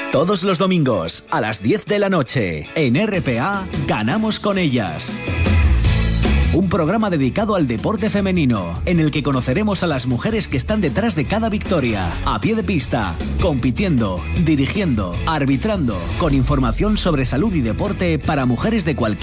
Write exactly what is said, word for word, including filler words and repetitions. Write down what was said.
Todos los domingos a las diez de la noche en R P A Ganamos con ellas. Un programa dedicado al deporte femenino, en el que conoceremos a las mujeres que están detrás de cada victoria, a pie de pista, compitiendo, dirigiendo, arbitrando, con información sobre salud y deporte para mujeres de cualquier